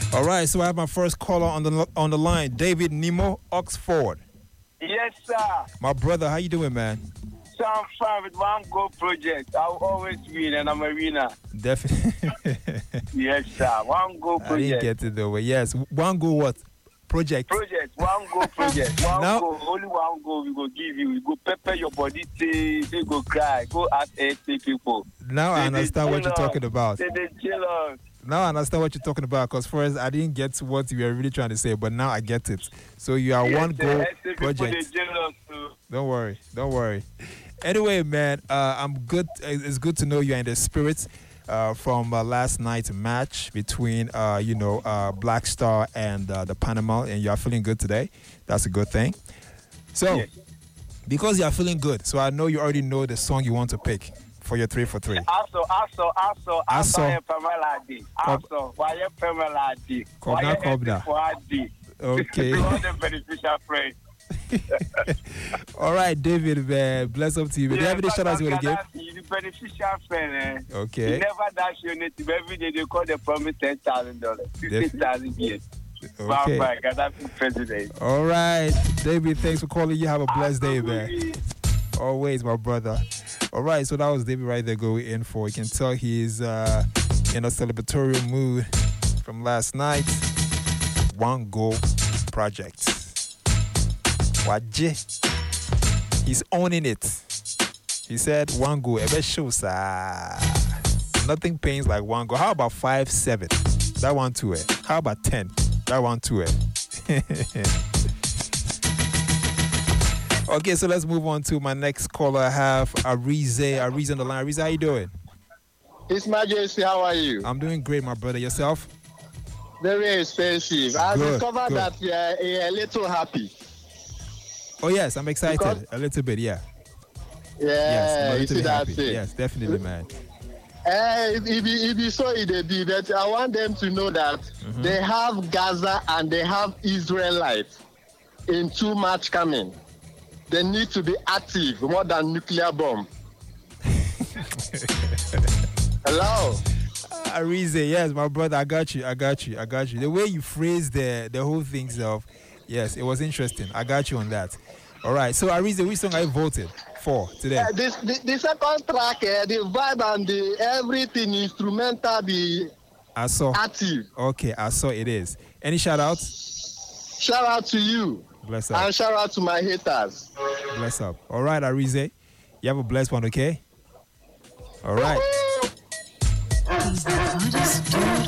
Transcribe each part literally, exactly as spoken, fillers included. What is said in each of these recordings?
All right, so I have my first caller on the on the line, David Nemo, Oxford. Yes, sir. My brother, how you doing, man? So I'm fine with one goal project. I'll always win, and I'm a winner. Definitely. Yes, sir. One goal project. I didn't get it though, but yes, one goal what? Project. Project. One goal project. One now, goal. Only one goal we go give you. We go pepper your body. Say, they go cry. Go ask A T people. Now they, I understand what you're talking about. They, they jealous. Now I understand what you're talking about, because first I didn't get what you were really trying to say, but now I get it. So you are yes, one goal project. Jealous too. Don't worry, don't worry. Anyway, man, uh, I'm good. It's good to know you're in the spirit uh, from uh, last night's match between, uh, you know, uh, Black Star and uh, the Panama, and you are feeling good today. That's a good thing. So, yes. Because you are feeling good, so I know you already know the song you want to pick for your three for three. Also, also, also, also, Pemeladi. Also, why you Pemeladi? Kobna, Kobna. Okay. All the beneficial friends. All right, David, man. Bless up to you. Yeah, do you have any shout outs you want to give? He's the beneficial friend. Eh? Okay. He never dash your native. Every day they call the promise ten thousand dollars, fifty thousand years. Okay. Bye bye. Gaddafi president. All right, David. Thanks for calling. You have a blessed day, man. Always, my brother. All right, so that was David right there going in for. You can tell he's uh, in a celebratory mood from last night. One goal project. Waje. He's owning it. He said one goal. Nothing pains like one goal. How about five, seven? That one too. Eh? How about ten? That one too. Eh? Okay, so let's move on to my next caller. I have Arize. Arize on the line. Arize, how you doing? His Majesty, how are you? I'm doing great, my brother. Yourself? Very expensive. I good, discovered good. that you are a little happy. Oh, yes, I'm excited. Because, a little bit, yeah. Yeah, yes, you see that thing. Yes, definitely, man. Uh, if, if, if you saw it, they did that. I want them to know that mm-hmm. they have Gaza and they have Israelites in two match coming. They need to be active more than nuclear bomb. Hello? Uh, Arize, yes, my brother, I got you, I got you, I got you. The way you phrased the, the whole thing of, yes, it was interesting. I got you on that. All right, so Arize, which song I voted for today? Uh, this, the, the second track, uh, the vibe and the everything, instrumental, the I saw. active. Okay, I saw it is. Any shout outs? Shout out to you. Bless up. And shout out to my haters. Bless up. All right, Arize. You have a blessed one, okay? All right. He's the hottest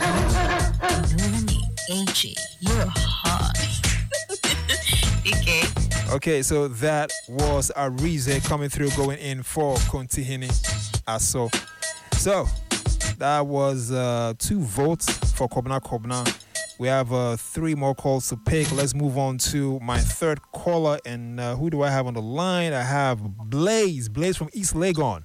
dude on the A G. You're hot. Okay. Okay, so that was Arize coming through, going in for Kontihini Aso. So, that was uh, two votes for Kobna Kobna. We have uh, three more calls to pick. Let's move on to my third caller. And uh, who do I have on the line? I have Blaze. Blaze from East Legon.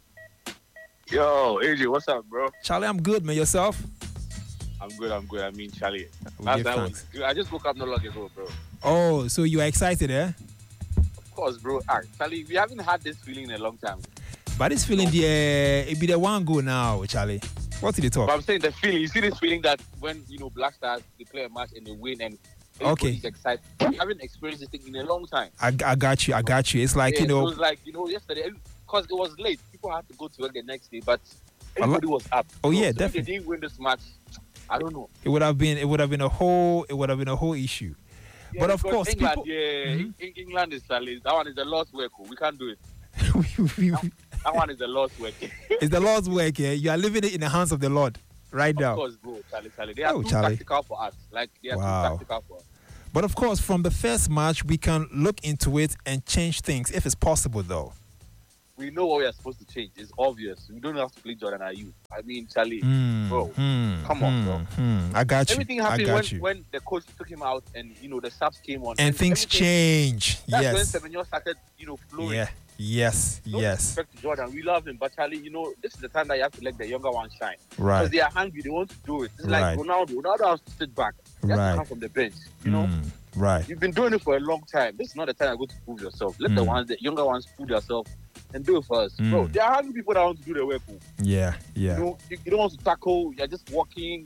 Yo, A J, what's up, bro? Charlie, I'm good, man. Yourself? I'm good, I'm good. I mean, Charlie. We Last give night thanks. was, I just woke up not long ago, bro. Oh, so you are excited, eh? Of course, bro. Ah, Charlie, we haven't had this feeling in a long time. But this feeling, the, uh, it be the one go now, Charlie. What did you talk? But I'm saying the feeling. You see this feeling that when, you know, Black Stars, they play a match and they win and everybody's okay. excited. We haven't experienced this thing in a long time. I, I got you. I got you. It's like, yeah, you know. It was like, you know, yesterday, because it was late. People had to go to work the next day, but everybody was up. Oh, so, yeah, so definitely. If they didn't win this match, I don't know. It would have been, it would have been a whole, it would have been a whole issue. Yeah, but of course, England, people, yeah, mm-hmm. England is Charlie. That one is the Lord's work. We can't do it. that, that one is the Lord's work. It's the Lord's work, yeah. You are leaving it in the hands of the Lord right now. Of course, bro, Charlie, Charlie. They are oh, too Charlie. tactical for us. Like they are wow. too tactical for us. But of course, from the first match, we can look into it and change things if it's possible, though. We know what we are supposed to change. It's obvious. We don't have to play Jordan Ayew. I mean, Charlie, mm, bro, mm, come on, mm, bro. Mm, I got you. Everything happened I got when, you. when the coach took him out and, you know, the subs came on. And, and things change. That's yes. when Semenyo started, you know, flowing. Yeah. Yes. No yes. disrespect to Jordan. We love him. But, Charlie, you know, this is the time that you have to let the younger ones shine. Right. Because they are hungry. They want to do it. It's right. like Ronaldo. Ronaldo has to sit back. He has right. to come from the bench. You know? Mm, right. You've been doing it for a long time. This is not the time to go to prove yourself. Let mm. the ones, the younger ones, prove yourself and do it for us. Mm. Bro, there are hungry people that want to do the work. Yeah, yeah. You know, you, you don't want to tackle. You're just walking.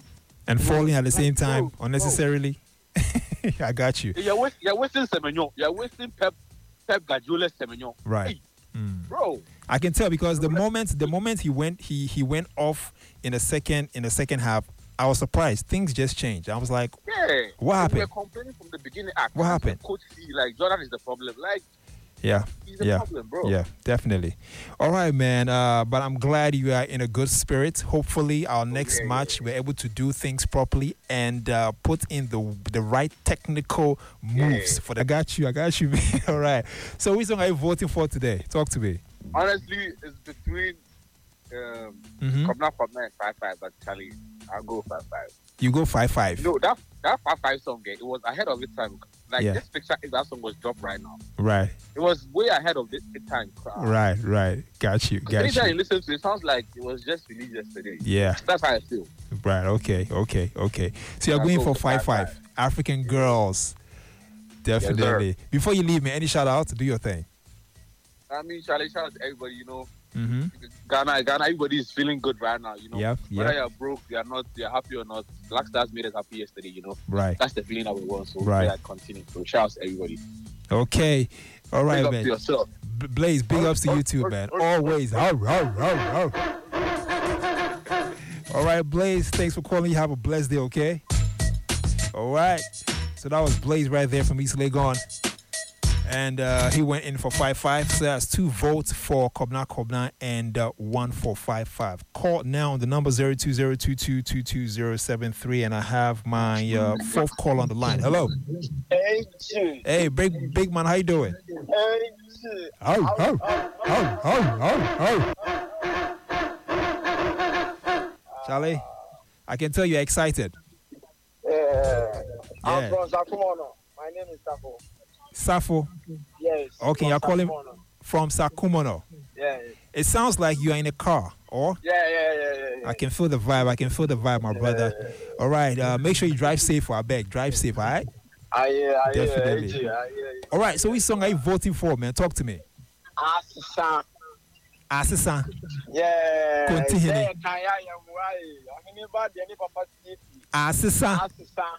and falling at the same time Bro, unnecessarily. I got you. You're wasting, you're wasting Semenyo. You're wasting Pep, Pep Guardiola's Semenyo. Right. Hey, Mm. bro. I can tell because the moment the moment he went he he went off in the second in the second half, I was surprised. Things just changed. I was like, Yeah. What happened? We were complaining from the beginning. Ah, What happened? Coach C, like Jordan is the problem. Like yeah. he's the Yeah. problem, bro. Yeah, definitely. All right, man. Uh, but I'm glad you are in a good spirit. Hopefully, our next yeah, match we're able to do things properly and uh, put in the the right technical moves Yeah. for the. I got you. I got you. Man. All right. So, which song are you voting for today? Talk to me. Honestly, it's between um Mhm. Kobna Kobna and Five Five, but Charlie, I'll go Five Five. You go five five. You know that that Five Five song, eh, it was ahead of its time. Like Yeah. this picture, if that song was dropped right now, Right. it was way ahead of its its time. Right. Right. Got you. Got Anytime you you. listen to it, it sounds like it was just released yesterday. Yeah. That's how I feel. Right. Okay. Okay. Okay. So you're I'll going go for with five five five. African girls. Definitely. Before you leave me, any shout out? Do your thing. I mean, Charlie, shout out to everybody. You know, Mm-hmm. Ghana, Ghana, everybody is feeling good right now. You know, Yep. whether Yep. you're broke, you're not, you're happy or not. Black Stars made us happy yesterday. You know, Right. that's the feeling that we want. So Right. right. that continue. So shout out to everybody. Okay. All right, Big up man. to yourself. B- Blaze, big ups to you too, man. Always. All right, all right. All right, Blaze, thanks for calling. You have a blessed day, okay? All right. So that was Blaze right there from East Legon. And uh, he went in for five five. So that's two votes for Kobna Kobna and uh, one for five five. Call now on the number zero two zero two two two two zero seven three. And I have my uh, fourth call on the line. Hello. Hey, G. Hey, big, big man, how you doing? Hey, G. Oh, oh, oh, oh, oh, oh. Charlie, I can tell you're excited. Yeah. I'm Yeah. from Sakumono. My name is Safo. Safo, Yes. Okay, from you're calling- Sakumono. from Sakumono. Yeah. It sounds like you're in a car, or Yeah, yeah, yeah, yeah. yeah. I can feel the vibe. I can feel the vibe, my brother. All right, uh, make sure you drive safe, I beg. Drive safe, all right? I hear, I hear, Definitely. G, I hear. All right, so which song are you voting for, man? Talk to me. Asisa. Asisa. Yeah. Continue. Yeah, Kaya Yamuai. I mean, about the any papa T V. Asisa. Asisa.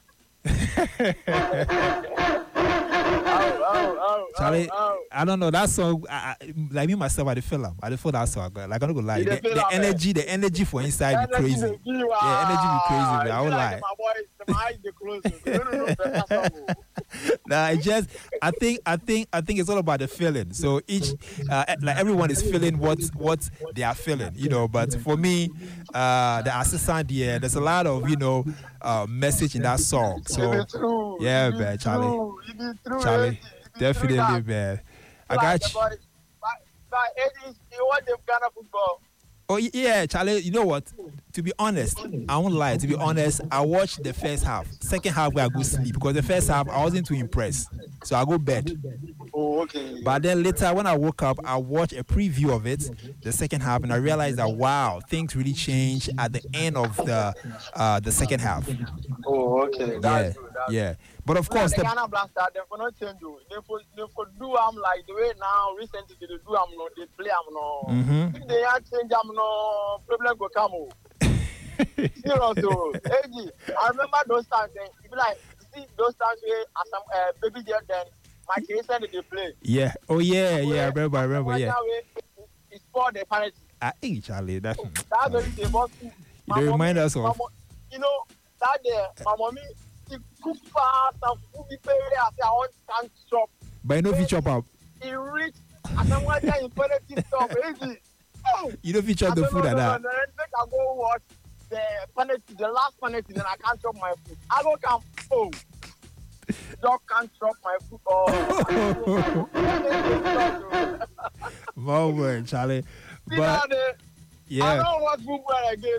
Oh, oh, oh, Charlie, oh, oh. I don't know that song. I, I, like me myself, I dey feel am. I dey feel that song. Like I'm not gonna lie, You the, dey feel the am, eh? energy, the energy for inside be Energy crazy. dey give you, Yeah, energy be crazy, ah. man. I You won't like lie. My boys, my eyes dey close. You don't know better song. Nah, I just, I think, I think, I think it's all about the feeling. So each, uh, like everyone is feeling what what they are feeling, you know. But for me, uh, the assistant, yeah, there's a lot of you know, uh, message in that song. So It be true. yeah, It be man, Charlie. true. It be true, Charlie, Eddie. It be true definitely, that. man. I Like got the you. boys- but- but Eddie, you want them Ghana football? Oh y- yeah, Charlie. You know what? To be honest, I won't lie. To be honest, I watched the first half. Second half, where I go sleep because the first half I wasn't too impressed. So I go bed. Oh, okay. But then later, when I woke up, I watched a preview of it, the second half, and I realized that wow, things really changed at the end of the uh, the second half. Oh, okay. Yeah, That's good. That's yeah. But of course, the the, Ghana Blaster, they for not change you. They for they for do am like the way now recently they do am no, they play am no. Mhm. If they are change am no, problem go come. Oh. Serious oh. Hey, G, I remember those times. Eh, you be like, you see those times where as some uh, baby girl then my case and they play. yeah. Oh yeah, yeah. I remember, I remember. Yeah. It's for the penalty. Ah, hey, Charlie, that. That's very the boss. You don't remind us of. You know that day, my mommy she cook fast and food be pay. I say I want can't shop. But you know if you chop up, He reached. I said, why are you penalty stop? Easy. Oh. you know if you chop the I said, food no, like no, that. no, no, make I go watch the penalty, the last penalty, then I can't chop my food. I don't come. Oh. Dog can't chop my food. Oh. Moment, Charlie. See But now, the- I yeah. don't watch football again.